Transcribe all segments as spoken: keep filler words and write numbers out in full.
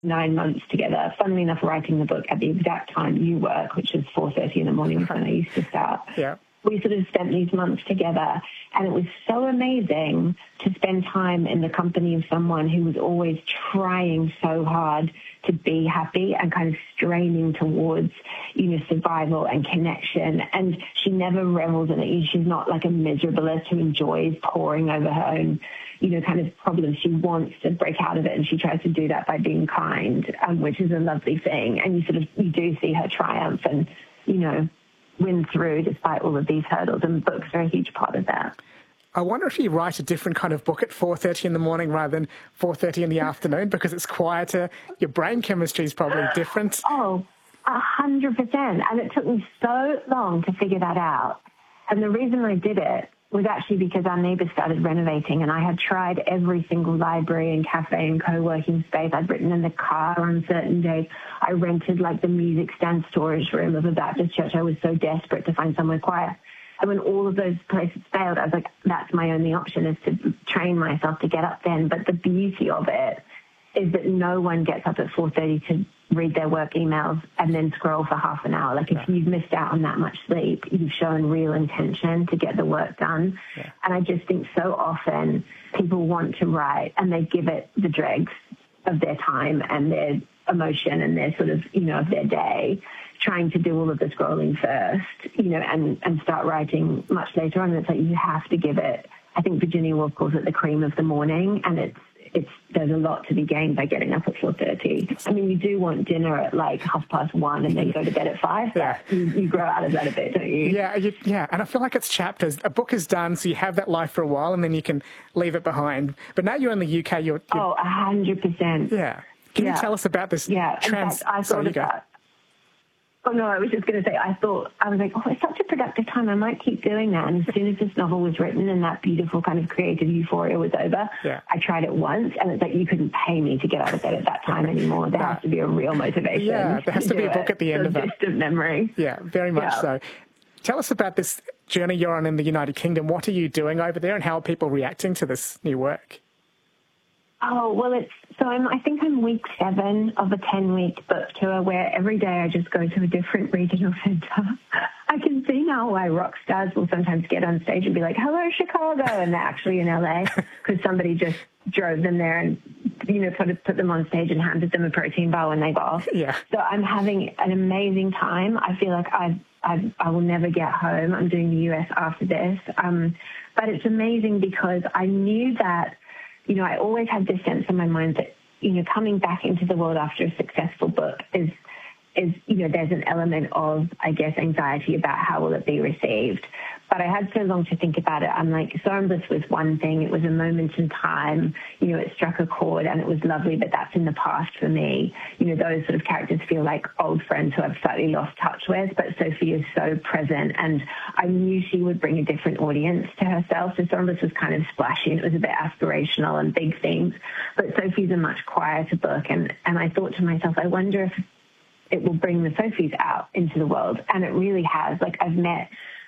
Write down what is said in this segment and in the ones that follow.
nine months together, funnily enough, writing the book at the exact time you work, which is four thirty in the morning when I used to start. Yeah. We sort of spent these months together, and it was so amazing to spend time in the company of someone who was always trying so hard to be happy and kind of straining towards, you know, survival and connection. And she never revels in it. She's not like a miserablest who enjoys poring over her own, you know, kind of problems. She wants to break out of it, and she tries to do that by being kind, um, which is a lovely thing. And you sort of, you do see her triumph and, you know, win through despite all of these hurdles, and books are a huge part of that. I wonder if you write a different kind of book at four thirty in the morning rather than four thirty in the afternoon because it's quieter. Your brain chemistry is probably different. Oh, a hundred percent. And it took me so long to figure that out. And the reason I did it was actually because our neighbours started renovating, and I had tried every single library and cafe and co-working space. I'd written in the car on certain days. I rented like the music stand storage room of a Baptist church. I was so desperate to find somewhere quiet. And when all of those places failed, I was like, that's my only option, is to train myself to get up then. But the beauty of it is that no one gets up at four thirty to read their work emails and then scroll for half an hour. Like, if yeah. you've missed out on that much sleep, you've shown real intention to get the work done. Yeah. And I just think so often people want to write and they give it the dregs of their time and their emotion and their sort of, you know, of their day, trying to do all of the scrolling first, you know, and, and start writing much later on. And it's like, you have to give it, I think Virginia Woolf calls it the cream of the morning, and it's, it's, there's a lot to be gained by getting up at four thirty. I mean, you do want dinner at like half past one and then go to bed at five. Yeah. You, you grow out of that a bit, don't you? Yeah, you, yeah. And I feel like it's chapters. A book is done, so you have that life for a while, and then you can leave it behind. But now you're in the U K. You're, you're oh, a hundred percent. Yeah. Can yeah. you tell us about this? Yeah. Trans- in fact, I Sorry, thought you go. about. Oh, no, I was just going to say, I thought, I was like, oh, it's such a productive time. I might keep doing that. And as soon as this novel was written and that beautiful kind of creative euphoria was over, yeah. I tried it once, and it's like, you couldn't pay me to get out of bed at that time anymore. There no. has to be a real motivation. Yeah, there has to, to be a book it. at the end so of it. Distant memory. Yeah, very much yeah. so. Tell us about this journey you're on in the United Kingdom. What are you doing over there, and how are people reacting to this new work? Oh, well, it's, so I'm, I think I'm week seven of a ten-week book tour where every day I just go to a different regional centre. I can see now why rock stars will sometimes get on stage and be like, hello, Chicago, and they're actually in L A because somebody just drove them there and, you know, put, put them on stage and handed them a protein bar when they got off. Yeah. So I'm having an amazing time. I feel like I've, I've, I will never get home. I'm doing the U S after this. Um, but it's amazing because I knew that, you know, I always had this sense in my mind that, you know, coming back into the world after a successful book is, is, you know, there's an element of, I guess, anxiety about how will it be received. But I had so long to think about it. I'm like, Soren Bliss was one thing. It was a moment in time. You know, it struck a chord and it was lovely, but that's in the past for me. You know, those sort of characters feel like old friends who I've slightly lost touch with, but Sophie is so present, and I knew she would bring a different audience to herself. So Soren Bliss was kind of splashy and it was a bit aspirational and big themes, but Sophie's a much quieter book. And, and I thought to myself, I wonder if it will bring the Sophies out into the world. And it really has. Like, I've met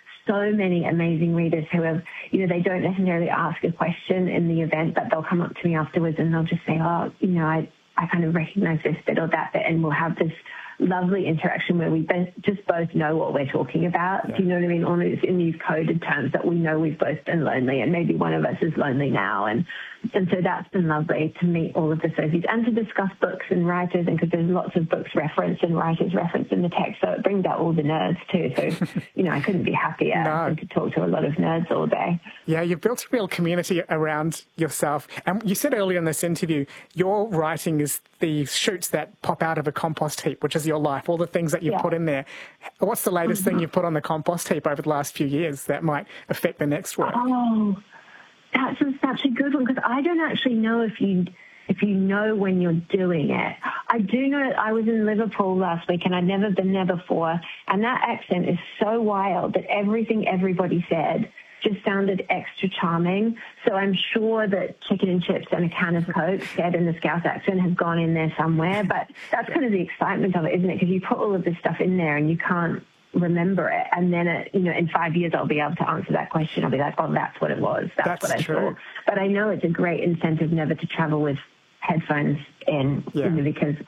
so many amazing readers who have, you know, they don't necessarily ask a question in the event, but they'll come up to me afterwards and they'll just say, oh, you know, I, I kind of recognize this bit or that bit, and we'll have this lovely interaction where we both, just both know what we're talking about. Yeah. Do you know what I mean? Almost in these coded terms that we know we've both been lonely, and maybe one of us is lonely now. And and so that's been lovely to meet all of the Sophies and to discuss books and writers, and because there's lots of books referenced and writers referenced in the text, so it brings out all the nerds too. So, you know, I couldn't be happier no. than to talk to a lot of nerds all day. Yeah, you've built a real community around yourself. And you said earlier in this interview, your writing is the shoots that pop out of a compost heap, which is your life, all the things that you've yeah. put in there. What's the latest mm-hmm. thing you've put on the compost heap over the last few years that might affect the next work? Oh, that's a, such a good one, because I don't actually know if you if you know when you're doing it. I do know that I was in Liverpool last week and I'd never been there before, and that accent is so wild that everything everybody said just sounded extra charming. So I'm sure that chicken and chips and a can of Coke said in the Scouse accent has gone in there somewhere. But that's kind of the excitement of it, isn't it? Because you put all of this stuff in there and you can't remember it. And then, it, you know, in five years, I'll be able to answer that question. I'll be like, oh, that's what it was. That's, that's what I true. saw. But I know it's a great incentive never to travel with headphones in, yeah. you know, because